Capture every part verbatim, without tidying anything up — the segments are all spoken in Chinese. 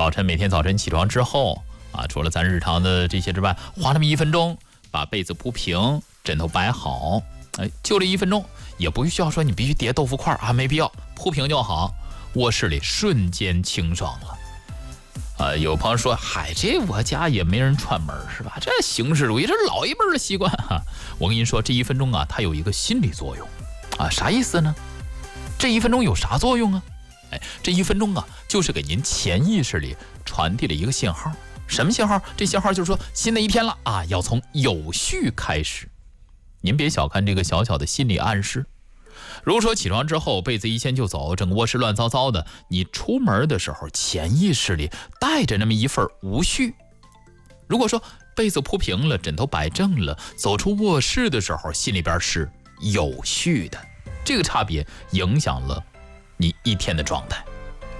早晨每天早晨起床之后啊，除了咱日常的这些之外，花那么一分钟把被子铺平，枕头摆好，哎，就这一分钟，也不需要说你必须叠豆腐块啊，没必要，铺平就好，卧室里瞬间清爽了。呃，有朋友说，嗨，这我家也没人串门是吧？这形式主义，这老一辈的习惯哈。我跟您说，这一分钟啊，它有一个心理作用啊，啥意思呢？这一分钟有啥作用啊？哎，这一分钟啊，就是给您潜意识里传递了一个信号。什么信号？这信号就是说，新的一天了啊，要从有序开始。您别小看这个小小的心理暗示。如果说起床之后被子一掀就走，整个卧室乱糟糟的，你出门的时候潜意识里带着那么一份无序。如果说被子铺平了，枕头摆正了，走出卧室的时候心里边是有序的，这个差别影响了你一天的状态。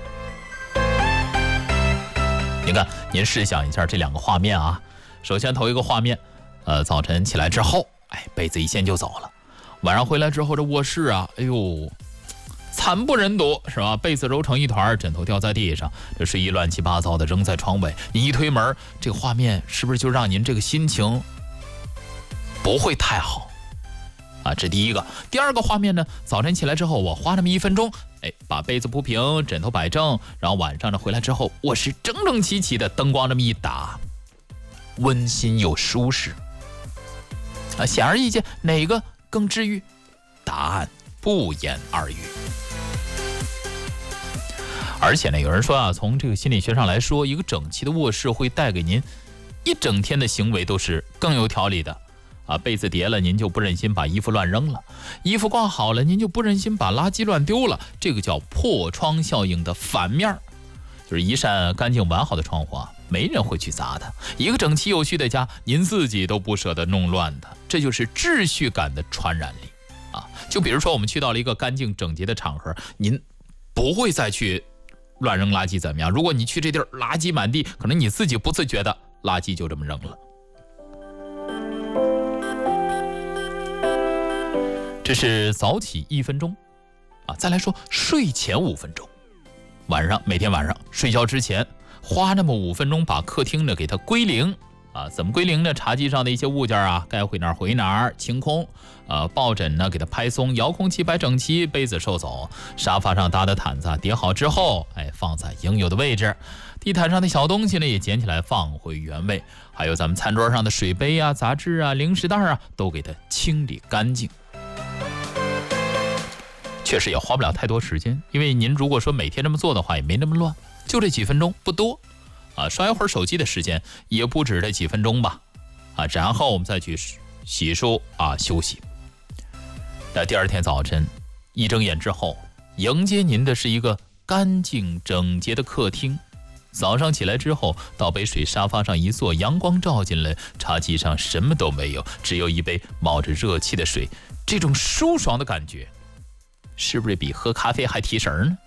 你看，您试想一下这两个画面啊。首先头一个画面，呃，早晨起来之后，哎，被子一掀就走了。晚上回来之后，这卧室啊，哎呦，惨不忍睹，是吧？被子揉成一团，枕头掉在地上，这睡衣乱七八糟的扔在床尾。你一推门，这个画面是不是就让您这个心情不会太好啊？这第一个。第二个画面呢，早晨起来之后，我花那么一分钟，哎，把被子铺平，枕头摆正，然后晚上呢回来之后，卧室整整齐齐的，灯光这么一打，温馨又舒适啊。显而易见，哪个更治愈？答案不言而喻。而且呢，有人说啊，从这个心理学上来说，一个整齐的卧室会带给您一整天的行为都是更有条理的啊。被子叠了，您就不忍心把衣服乱扔了；衣服挂好了，您就不忍心把垃圾乱丢了。这个叫破窗效应的反面，就是一扇干净完好的窗户啊，没人会去砸它。一个整齐有序的家，您自己都不舍得弄乱它，这就是秩序感的传染力啊。就比如说我们去到了一个干净整洁的场合，您不会再去乱扔垃圾怎么样？如果你去这地儿垃圾满地，可能你自己不自觉的垃圾就这么扔了。这是早起一分钟啊。再来说睡前五分钟，晚上每天晚上睡觉之前花那么五分钟把客厅呢给它归零啊。怎么归零呢？茶几上的一些物件啊，该回哪儿回哪儿，清空。呃，抱枕呢给它拍松，遥控器摆整齐，杯子收走，沙发上搭的毯子叠好之后，哎，放在应有的位置。地毯上的小东西呢也捡起来放回原位，还有咱们餐桌上的水杯啊、杂志啊、零食袋啊，都给它清理干净。确实也花不了太多时间，因为您如果说每天这么做的话，也没那么乱，就这几分钟，不多啊。刷一会儿手机的时间也不止这几分钟吧啊。然后我们再去洗漱啊，休息。那第二天早晨一睁眼之后，迎接您的是一个干净整洁的客厅。早上起来之后，倒杯水，沙发上一坐，阳光照进来，茶几上什么都没有，只有一杯冒着热气的水，这种舒爽的感觉，是不是比喝咖啡还提神呢？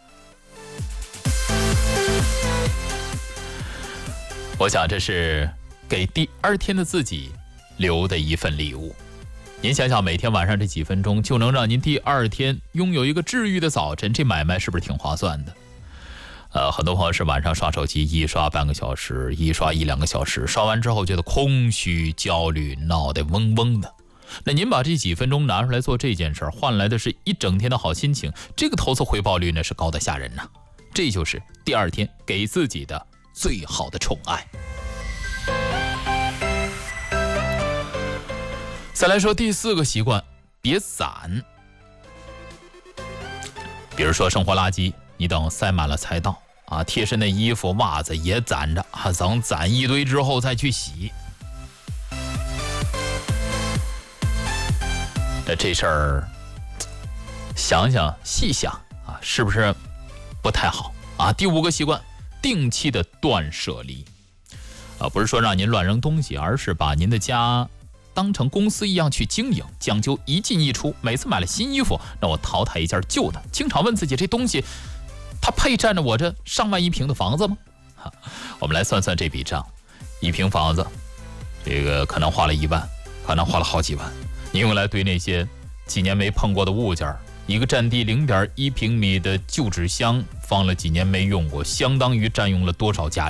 我想这是给第二天的自己留的一份礼物。您想想，每天晚上这几分钟就能让您第二天拥有一个治愈的早晨，这买卖是不是挺划算的？呃，很多朋友是晚上刷手机，一刷半个小时，一刷一两个小时，刷完之后觉得空虚、焦虑，脑袋嗡嗡的。那您把这几分钟拿出来做这件事儿，换来的是一整天的好心情，这个投资回报率呢是高得吓人呐。这就是第二天给自己的最好的宠爱。再来说第四个习惯，别攒。比如说生活垃圾，你等塞满了才倒啊，贴身的衣服、袜子也攒着啊，等攒一堆之后再去洗。那这事儿想想细想啊，是不是不太好啊？第五个习惯，定期的断舍离啊，不是说让您乱扔东西，而是把您的家当成公司一样去经营，讲究一进一出。每次买了新衣服，那我淘汰一件旧的。经常问自己，这东西它配占着我这上万一平的房子吗？我们来算算这笔账，一平房子，这个可能花了一万，可能花了好几万。你用来堆那些几年没碰过的物件，一个占地零点一平米的旧纸箱，放了几年没用过，相当于占用了多少家